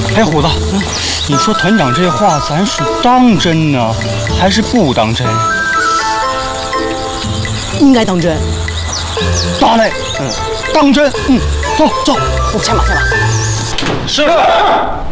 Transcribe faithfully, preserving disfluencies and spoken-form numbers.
哎，虎子，你说团长这话，咱是当真呢，还是不当真？ 应该当真。 大嘞，嗯，当真。嗯，走走， 我牵马牵马。 是。